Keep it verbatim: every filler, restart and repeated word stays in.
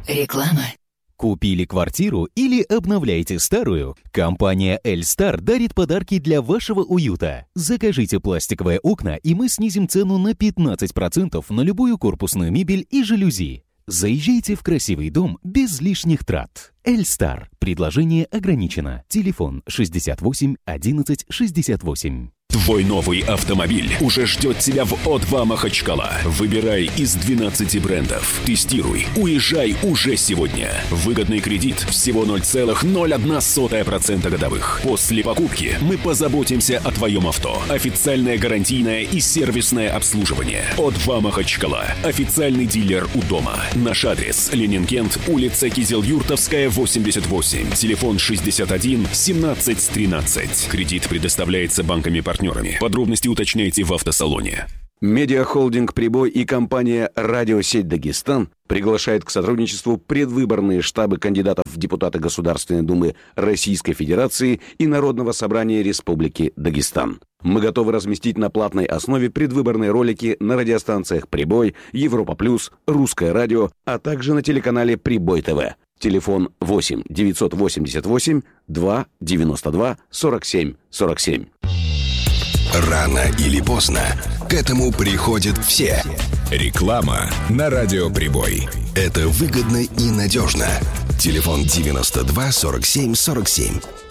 Реклама. Купили квартиру или обновляете старую? Компания «Эльстар» дарит подарки для вашего уюта. Закажите пластиковые окна, и мы снизим цену на пятнадцать процентов на любую корпусную мебель и жалюзи. Заезжайте в красивый дом без лишних трат. «Эльстар». Предложение ограничено. Телефон шестьдесят восемь одиннадцать шестьдесят восемь. Твой новый автомобиль уже ждет тебя в О два Махачкала. Выбирай из двенадцати брендов. Тестируй. Уезжай уже сегодня. Выгодный кредит всего ноль целых ноль одна сотая процента годовых. После покупки мы позаботимся о твоем авто. Официальное гарантийное и сервисное обслуживание. О два Махачкала. Официальный дилер у дома. Наш адрес: Ленинкент, улица Кизел-Юртовская, восемьдесят восемь. Телефон шестьдесят один семнадцать тринадцать. Кредит предоставляется банками-партнерами. Подробности уточняйте в автосалоне. Медиахолдинг «Прибой» и компания «Радиосеть Дагестан» приглашает к сотрудничеству предвыборные штабы кандидатов в депутаты Государственной Думы Российской Федерации и Народного собрания Республики Дагестан. Мы готовы разместить на платной основе предвыборные ролики на радиостанциях «Прибой», «Европа плюс», «Русское радио», а также на телеканале «Прибой ТВ». Телефон восемь девятьсот восемьдесят восемь два девяносто два сорок семь сорок семь. Рано или поздно к этому приходят все. Реклама на радио «Прибой». Это выгодно и надежно. Телефон девяносто два сорок семь сорок семь.